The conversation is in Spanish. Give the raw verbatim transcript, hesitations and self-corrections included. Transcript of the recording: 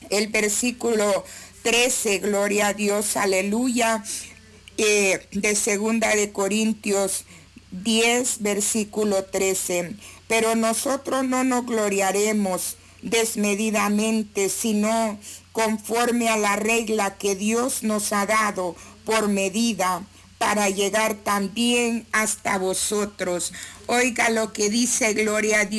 el versículo trece, gloria a Dios, aleluya, eh, de segunda de Corintios diez, versículo trece. Pero nosotros no nos gloriaremos desmedidamente, sino conforme a la regla que Dios nos ha dado por medida, para llegar también hasta vosotros. Oiga lo que dice, gloria a Dios.